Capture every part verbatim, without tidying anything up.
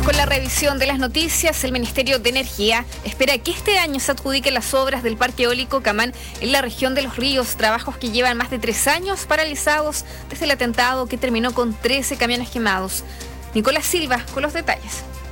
Con la revisión de las noticias, el Ministerio de Energía espera que este año se adjudiquen las obras del Parque Eólico Camán en la región de Los Ríos, trabajos que llevan más de tres años paralizados desde el atentado que terminó con trece camiones quemados. Nicolás Silva con los detalles.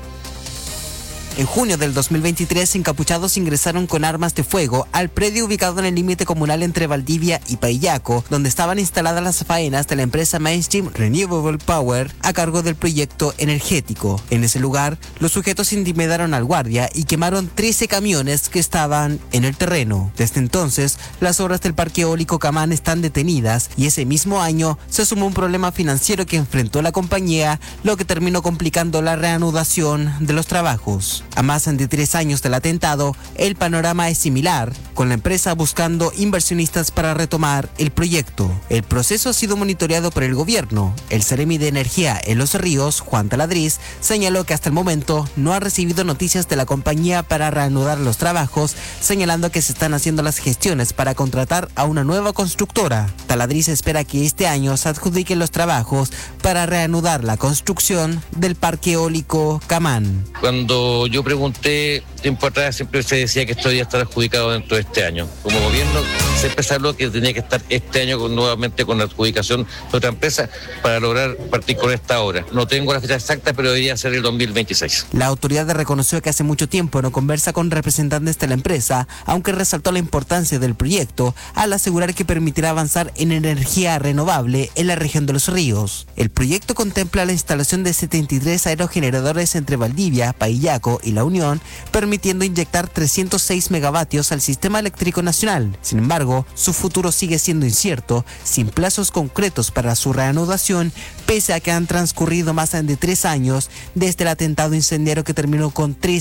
En junio del dos mil veintitrés, encapuchados ingresaron con armas de fuego al predio ubicado en el límite comunal entre Valdivia y Paillaco, donde estaban instaladas las faenas de la empresa Mainstream Renewable Power a cargo del proyecto energético. En ese lugar, los sujetos intimidaron al guardia y quemaron trece camiones que estaban en el terreno. Desde entonces, las obras del Parque Eólico Camán están detenidas y ese mismo año se sumó un problema financiero que enfrentó la compañía, lo que terminó complicando la reanudación de los trabajos. A más de tres años del atentado, el panorama es similar, con la empresa buscando inversionistas para retomar el proyecto. El proceso ha sido monitoreado por el gobierno. El Seremi de Energía en Los Ríos, Juan Taladriz, señaló que hasta el momento no ha recibido noticias de la compañía para reanudar los trabajos, señalando que se están haciendo las gestiones para contratar a una nueva constructora. Taladriz espera que este año se adjudiquen los trabajos para reanudar la construcción del Parque Eólico Camán. Cuando yo pregunté tiempo atrás, siempre se decía que esto debía estar adjudicado dentro de este año. Como gobierno siempre se habló que tenía que estar este año con, nuevamente con la adjudicación de otra empresa para lograr partir con esta obra. No tengo la fecha exacta, pero debería ser el dos mil veintiséis. La autoridad reconoció que hace mucho tiempo no conversa con representantes de la empresa, aunque resaltó la importancia del proyecto al asegurar que permitirá avanzar en energía renovable en la región de Los Ríos. El proyecto contempla la instalación de setenta y tres aerogeneradores entre Valdivia, Paillaco y La Unión, permitiendo inyectar trescientos seis megavatios al sistema eléctrico nacional. Sin embargo, su futuro sigue siendo incierto, sin plazos concretos para su reanudación, pese a que han transcurrido más de tres años desde el atentado incendiario que terminó con tres